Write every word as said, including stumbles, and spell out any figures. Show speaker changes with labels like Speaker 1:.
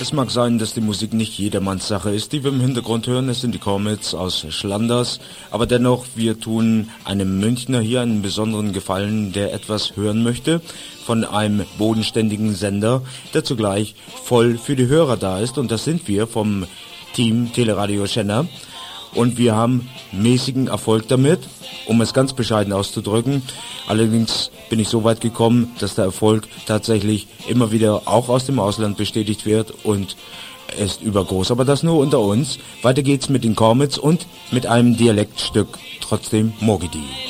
Speaker 1: Es mag sein, dass die Musik nicht jedermanns Sache ist, die wir im Hintergrund hören. Es sind die Comets aus Schlanders. Aber dennoch, wir tun einem Münchner hier einen besonderen Gefallen, der etwas hören möchte von einem bodenständigen Sender, der zugleich voll für die Hörer da ist. Und das sind wir vom Team Teleradio Schenner. Und wir haben mäßigen Erfolg damit, um es ganz bescheiden auszudrücken. Allerdings bin ich so weit gekommen, dass der Erfolg tatsächlich immer wieder auch aus dem Ausland bestätigt wird und er ist übergroß. Aber das nur unter uns. Weiter geht's mit den Comets und mit einem Dialektstück, trotzdem Mogidi.